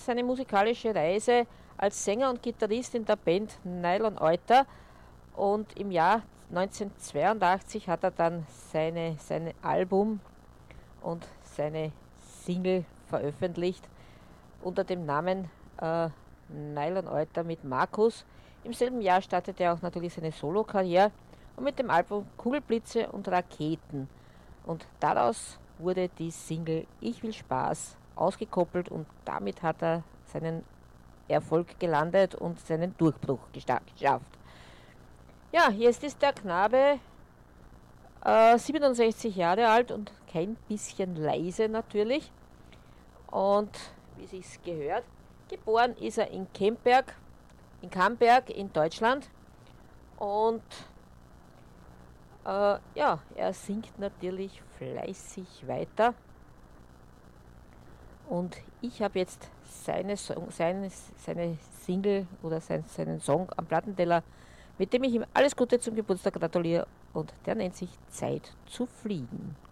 seine musikalische Reise als Sänger und Gitarrist in der Band Nylon Oiter und im Jahr 1982 hat er dann sein Album und seine Single veröffentlicht unter dem Namen Nylon Oiter mit Markus. Im selben Jahr startete er auch natürlich seine Solokarriere und mit dem Album Kugelblitze und Raketen. Und daraus wurde die Single Ich will Spaß ausgekoppelt und damit hat er seinen Erfolg gelandet und seinen Durchbruch geschafft. Ja, jetzt ist der Knabe 67 Jahre alt und kein bisschen leise natürlich. Und wie sich's gehört, geboren ist er in Camberg in Deutschland. Und ja, er singt natürlich fleißig weiter. Und ich habe jetzt seine Single oder seinen Song am Plattenteller, mit dem ich ihm alles Gute zum Geburtstag gratuliere. Und der nennt sich Zeit zu fliegen.